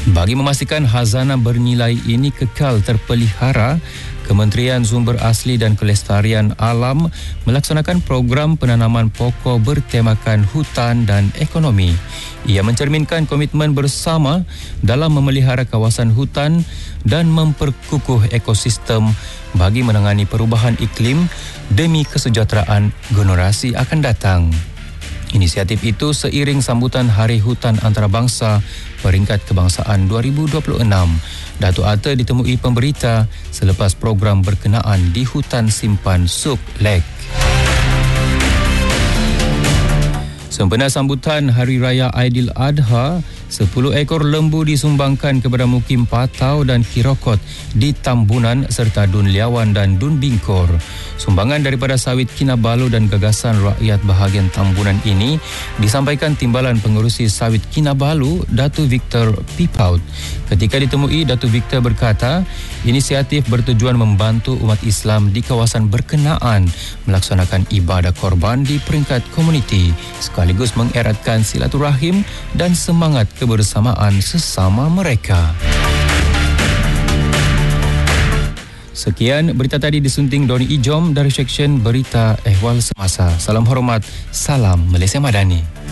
Bagi memastikan khazanah bernilai ini kekal terpelihara, Kementerian Sumber Asli dan Kelestarian Alam melaksanakan program penanaman pokok bertemakan hutan dan ekonomi. Ia mencerminkan komitmen bersama dalam memelihara kawasan hutan dan memperkukuh ekosistem bagi menangani perubahan iklim demi kesejahteraan generasi akan datang. Inisiatif itu seiring sambutan Hari Hutan Antarabangsa Peringkat Kebangsaan 2026. Datuk Ata ditemui pemberita selepas program berkenaan di Hutan Simpan Suk Lek. Sempena sambutan Hari Raya Aidiladha, 10 ekor lembu disumbangkan kepada Mukim Patau dan Kirokot di Tambunan serta Dun Liawan dan Dun Bingkor. Sumbangan daripada sawit Kinabalu dan gagasan rakyat bahagian Tambunan ini disampaikan Timbalan Pengerusi Sawit Kinabalu, Datu Victor Pipaut. Ketika ditemui, Datu Victor berkata, inisiatif bertujuan membantu umat Islam di kawasan berkenaan melaksanakan ibadah korban di peringkat komuniti sekaligus mengeratkan silaturahim dan semangat kebersamaan sesama mereka. Sekian berita tadi disunting Doni Ijom dari Seksyen Berita Ehwal Semasa. Salam hormat, salam Malaysia Madani.